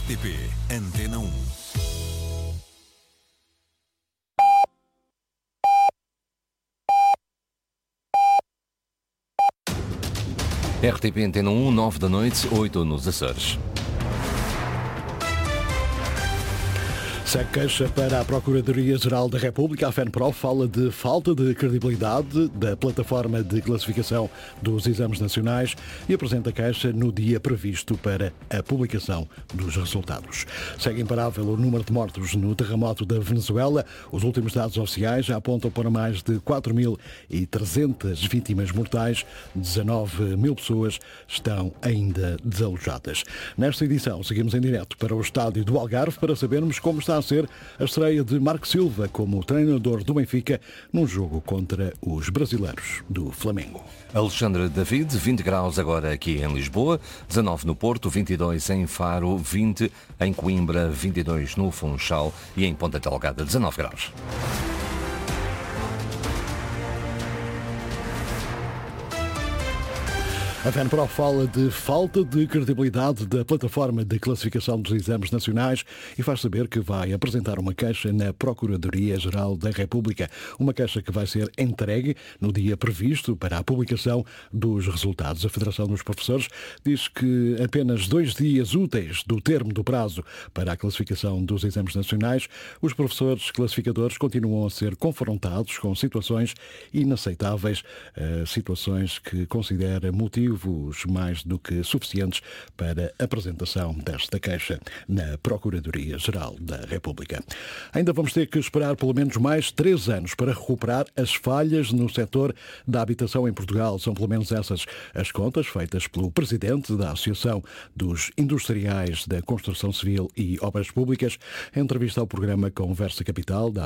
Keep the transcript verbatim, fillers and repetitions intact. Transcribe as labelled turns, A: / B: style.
A: T P Antena um.
B: R T P Antena um, nove da noite, oito nos Açores.
C: Segue queixa para a Procuradoria-Geral da República. A FENPRO fala de falta de credibilidade da plataforma de classificação dos exames nacionais e apresenta queixa no dia previsto para a publicação dos resultados. Segue imparável o número de mortos no terremoto da Venezuela. Os últimos dados oficiais já apontam para mais de quatro mil e trezentas vítimas mortais. dezanove mil pessoas estão ainda desalojadas. Nesta edição, seguimos em direto para o estádio do Algarve para sabermos como está a ser a estreia de Marco Silva como treinador do Benfica num jogo contra os brasileiros do Flamengo.
B: Alexandre David, vinte graus agora aqui em Lisboa, dezanove no Porto, vinte e dois em Faro, vinte em Coimbra, vinte e dois no Funchal e em Ponta Delgada, dezanove graus.
C: A FENPRO fala de falta de credibilidade da plataforma de classificação dos exames nacionais e faz saber que vai apresentar uma queixa na Procuradoria-Geral da República. Uma queixa que vai ser entregue no dia previsto para a publicação dos resultados. A Federação dos Professores diz que apenas dois dias úteis do termo do prazo para a classificação dos exames nacionais, os professores classificadores continuam a ser confrontados com situações inaceitáveis, situações que considera motivo mais do que suficientes para a apresentação desta queixa na Procuradoria-Geral da República. Ainda vamos ter que esperar pelo menos mais três anos para recuperar as falhas no setor da habitação em Portugal. São pelo menos essas as contas feitas pelo presidente da Associação dos Industriais da Construção Civil e Obras Públicas, em entrevista ao programa Conversa Capital da